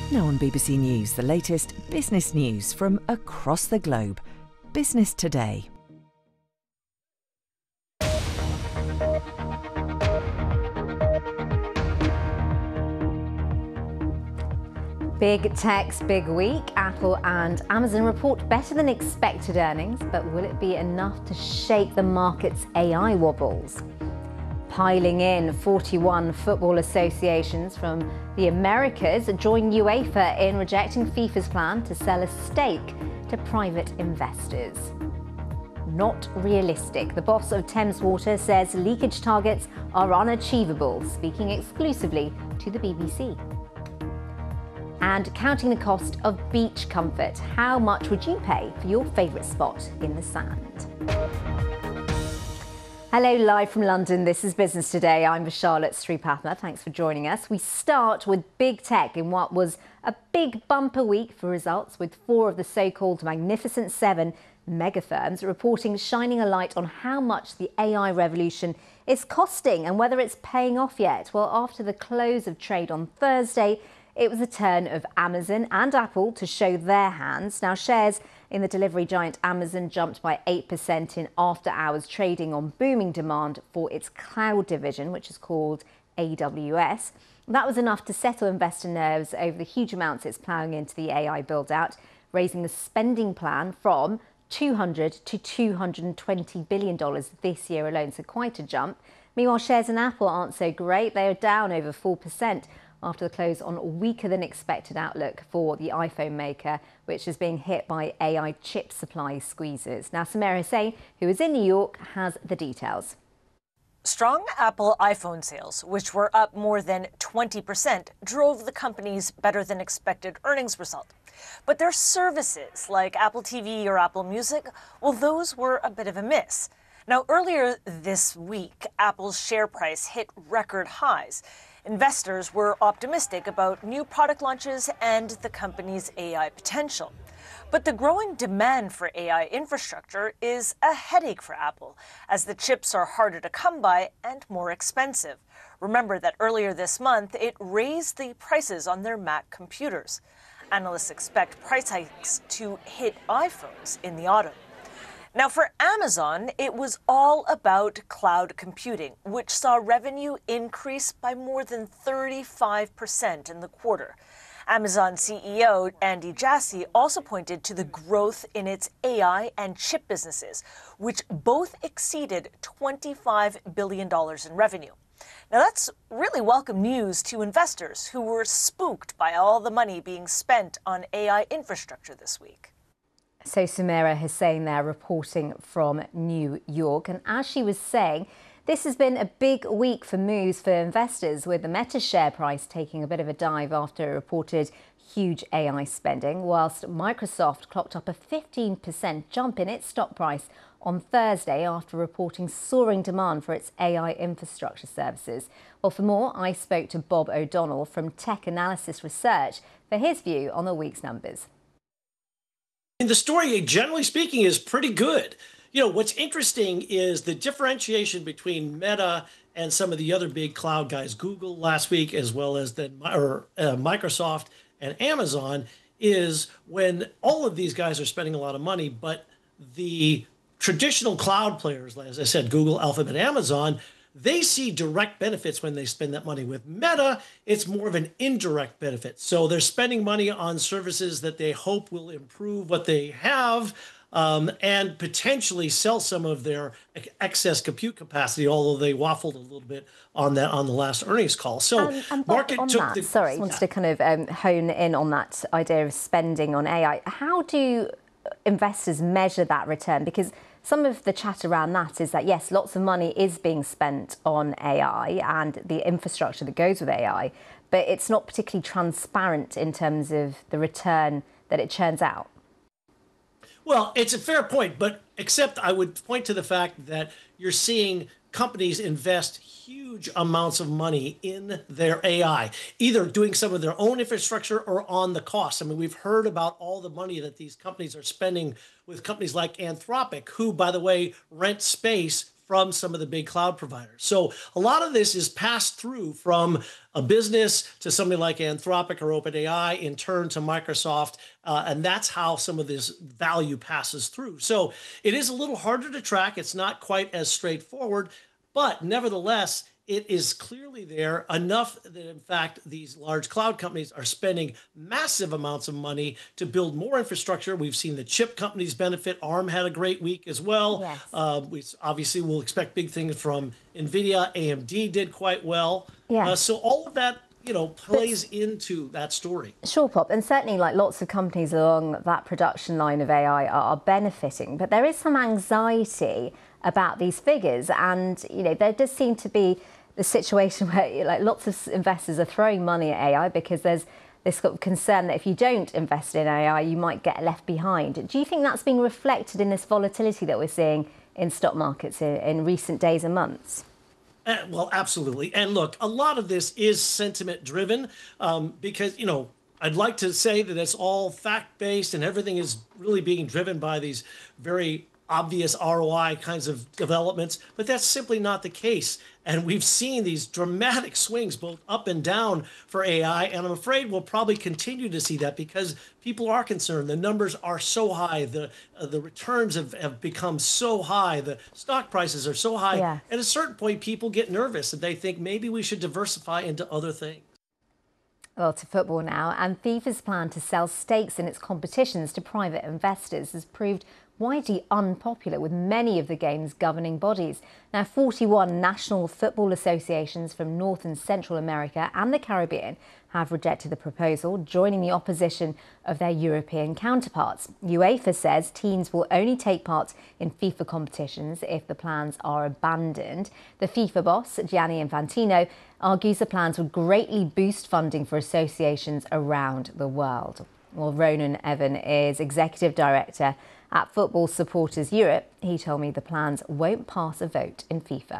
Now on BBC News, the latest business news from across the globe. Business Today. Big tech's big week. Apple and Amazon report better than expected earnings, but will it be enough to shake the market's AI wobbles? Piling in, 41 football associations from the Americas join UEFA in rejecting FIFA's plan to sell a stake to private investors. Not realistic. The boss of Thames Water says leakage targets are unachievable, speaking exclusively to the BBC. And counting the cost of beach comfort. How much would you pay for your favourite spot in the sand? Hello, live from London. This is Business Today. I'm Charlotte Sripathma. Thanks for joining us. We start with big tech in what was a big bumper week for results, with 4 of the so-called Magnificent 7 mega firms reporting, shining a light on how much the AI revolution is costing and whether it's paying off yet. Well, after the close of trade on Thursday, it was the turn of Amazon and Apple to show their hands. Now, shares in the delivery giant Amazon jumped by 8% in after-hours trading on booming demand for its cloud division, which is called AWS. That was enough to settle investor nerves over the huge amounts it's ploughing into the AI build-out, raising the spending plan from $200 to $220 billion this year alone, so quite a jump. Meanwhile, shares in Apple aren't so great. They are down over 4%. After the close on a weaker than expected outlook for the iPhone maker, which is being hit by AI chip supply squeezes. Now, Samira Hussain, who is in New York, has the details. Strong Apple iPhone sales, which were up more than 20%, drove the company's better than expected earnings result. But their services, like Apple TV or Apple Music, well, those were a bit of a miss. Now, earlier this week, Apple's share price hit record highs. Investors were optimistic about new product launches and the company's AI potential. But the growing demand for AI infrastructure is a headache for Apple, as the chips are harder to come by and more expensive. Remember that earlier this month, it raised the prices on their Mac computers. Analysts expect price hikes to hit iPhones in the autumn. Now, for Amazon, it was all about cloud computing, which saw revenue increase by more than 35% in the quarter. Amazon CEO Andy Jassy also pointed to the growth in its AI and chip businesses, which both exceeded $25 billion in revenue. Now, that's really welcome news to investors who were spooked by all the money being spent on AI infrastructure this week. So Samira Hussain there reporting from New York. And as she was saying, this has been a big week for moves for investors, with the Meta share price taking a bit of a dive after it reported huge AI spending, whilst Microsoft clocked up a 15% jump in its stock price on Thursday after reporting soaring demand for its AI infrastructure services. Well, for more, I spoke to Bob O'Donnell from Tech Analysis Research for his view on the week's numbers. And the story, generally speaking, is pretty good. You know, what's interesting is the differentiation between Meta and some of the other big cloud guys, Google last week, as well as Microsoft and Amazon, is when all of these guys are spending a lot of money, but the traditional cloud players, as I said, Google, Alphabet, Amazon, they see direct benefits when they spend that money. With Meta, it's more of an indirect benefit. So they're spending money on services that they hope will improve what they have and potentially sell some of their excess compute capacity, although they waffled a little bit on that on the last earnings call. So market took the... Sorry, I wanted to kind of hone in on that idea of spending on AI. How do investors measure that return? Because some of the chat around that is that, yes, lots of money is being spent on AI and the infrastructure that goes with AI, but it's not particularly transparent in terms of the return that it churns out. Well, it's a fair point, but except I would point to the fact that you're seeing companies invest huge amounts of money in their AI, either doing some of their own infrastructure or on the cost. I mean, we've heard about all the money that these companies are spending with companies like Anthropic, who, by the way, rent space from some of the big cloud providers. So a lot of this is passed through from a business to somebody like Anthropic or OpenAI, in turn to Microsoft, and that's how some of this value passes through. So it is a little harder to track. It's not quite as straightforward, but nevertheless, it is clearly there enough that, in fact, these large cloud companies are spending massive amounts of money to build more infrastructure. We've seen the chip companies benefit. ARM had a great week as well. Yes. We obviously will expect big things from NVIDIA. AMD did quite well. Yeah. So all of that, plays into that story. Sure, Pop, and certainly like lots of companies along that production line of AI are benefiting, but there is some anxiety about these figures, and there does seem to be the situation where like lots of investors are throwing money at AI because there's this sort of concern that if you don't invest in AI, you might get left behind. Do you think that's being reflected in this volatility that we're seeing in stock markets in recent days and months? Well, absolutely. And look, a lot of this is sentiment driven because, I'd like to say that it's all fact based and everything is really being driven by these very obvious ROI kinds of developments, but that's simply not the case. And we've seen these dramatic swings both up and down for AI, and I'm afraid we'll probably continue to see that because people are concerned. The numbers are so high, the returns have become so high, the stock prices are so high. Yeah. At a certain point, people get nervous and they think maybe we should diversify into other things. Well, to football now, and FIFA's plan to sell stakes in its competitions to private investors has proved widely unpopular with many of the game's governing bodies. Now, 41 national football associations from North and Central America and the Caribbean have rejected the proposal, joining the opposition of their European counterparts. UEFA says teams will only take part in FIFA competitions if the plans are abandoned. The FIFA boss, Gianni Infantino, argues the plans would greatly boost funding for associations around the world. Well, Ronan Evan is executive director at Football Supporters Europe. He told me the plans won't pass a vote in FIFA.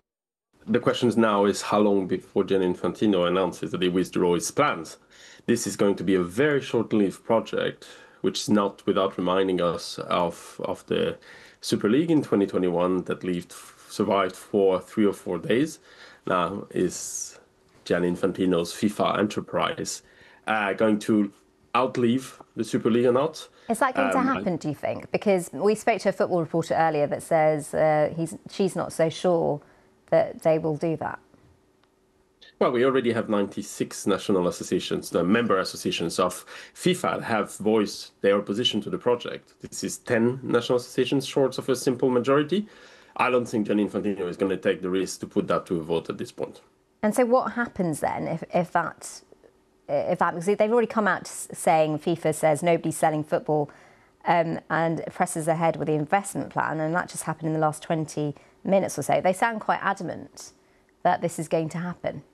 The question now is how long before Gianni Infantino announces that he withdraws his plans. This is going to be a very short-lived project, which is not without reminding us of the Super League in 2021 that survived for 3 or 4 days. Now is Gianni Infantino's FIFA enterprise going to outlive the Super League or not? Is that going to happen, do you think? Because we spoke to a football reporter earlier that says she's not so sure that they will do that. Well, we already have 96 national associations, the member associations of FIFA, that have voiced their opposition to the project. This is 10 national associations short of a simple majority. I don't think Gianni Infantino is going to take the risk to put that to a vote at this point. And so what happens then if that, because they've already come out saying, FIFA says nobody's selling football and presses ahead with the investment plan, and that just happened in the last 20 minutes or so. They sound quite adamant that this is going to happen.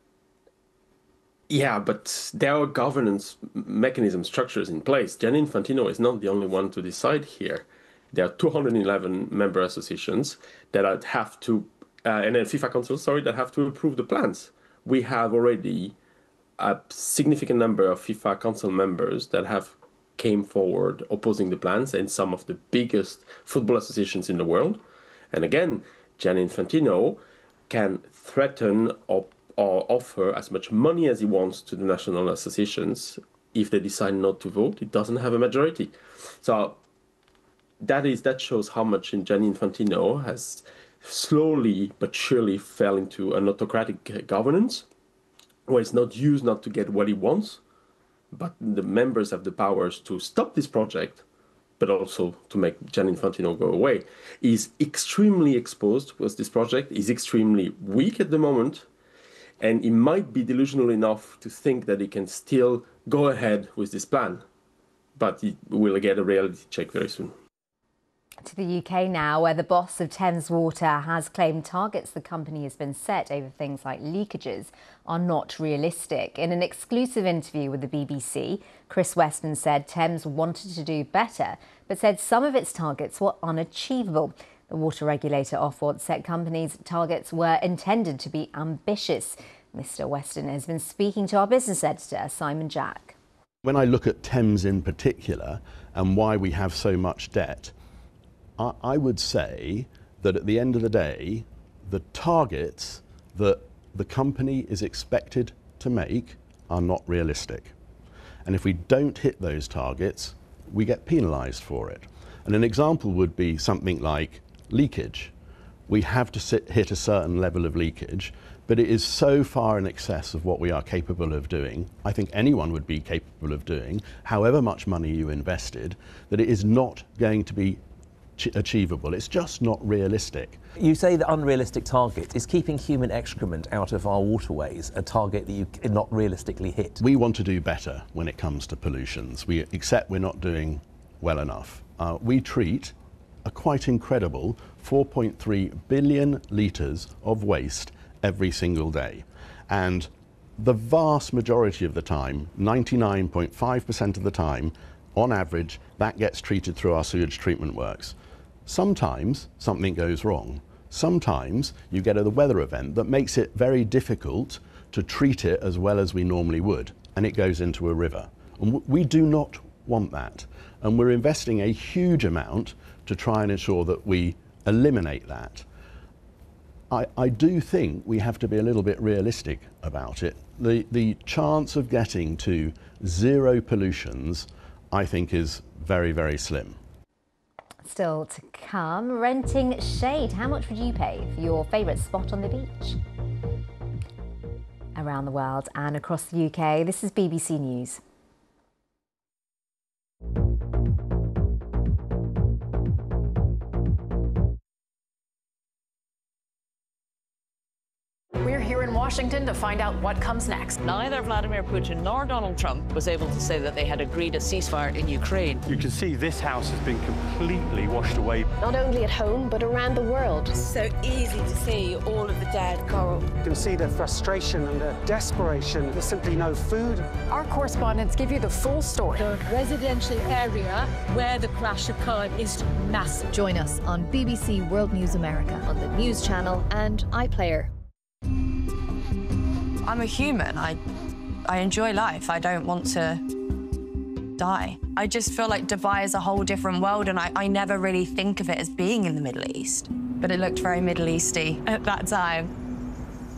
Yeah, but there are governance mechanism structures in place. Gianni Infantino is not the only one to decide here. There are 211 member associations that have to, and a FIFA council, that have to approve the plans. We have already a significant number of FIFA council members that have came forward opposing the plans, and some of the biggest football associations in the world. And again, Gianni Infantino can threaten or offer as much money as he wants to the national associations. If they decide not to vote, it doesn't have a majority. So that shows how much Gianni Infantino has slowly but surely fell into an autocratic governance, where it's not used not to get what he wants, but the members have the powers to stop this project, but also to make Gianni Infantino go away. He's extremely exposed with this project. He's extremely weak at the moment, and he might be delusional enough to think that he can still go ahead with this plan, but he will get a reality check very soon. To the UK now, where the boss of Thames Water has claimed targets the company has been set over things like leakages are not realistic. In an exclusive interview with the BBC, Chris Weston said Thames wanted to do better, but said some of its targets were unachievable. The water regulator Ofwat said companies' targets were intended to be ambitious. Mr. Weston has been speaking to our business editor, Simon Jack. When I look at Thames in particular and why we have so much debt, I would say that at the end of the day, the targets that the company is expected to make are not realistic. And if we don't hit those targets, we get penalized for it. And an example would be something like leakage. We have to hit a certain level of leakage, but it is so far in excess of what we are capable of doing, I think anyone would be capable of doing, however much money you invested, that it is not going to be achievable. It's just not realistic. You say the unrealistic target. Is keeping human excrement out of our waterways a target that you cannot realistically hit? We want to do better when it comes to pollutions. We accept we're not doing well enough. We treat a quite incredible 4.3 billion litres of waste every single day. And the vast majority of the time, 99.5% of the time, on average, that gets treated through our sewage treatment works. Sometimes something goes wrong. Sometimes you get a weather event that makes it very difficult to treat it as well as we normally would, and it goes into a river. And we do not want that. And we're investing a huge amount to try and ensure that we eliminate that. I do think we have to be a little bit realistic about it. The chance of getting to zero pollutions, I think, is very, very slim. Still to come, renting shade. How much would you pay for your favourite spot on the beach? Around the world and across the UK, this is BBC News. We're here in Washington to find out what comes next. Neither Vladimir Putin nor Donald Trump was able to say that they had agreed a ceasefire in Ukraine. You can see this house has been completely washed away. Not only at home, but around the world. It's so easy to see all of the dead coral. You can see the frustration and the desperation. There's simply no food. Our correspondents give you the full story. The residential area where the crash occurred is massive. Join us on BBC World News America on the News Channel and iPlayer. I'm a human. I enjoy life. I don't want to die. I just feel like Dubai is a whole different world, and I never really think of it as being in the Middle East. But it looked very Middle Easty at that time.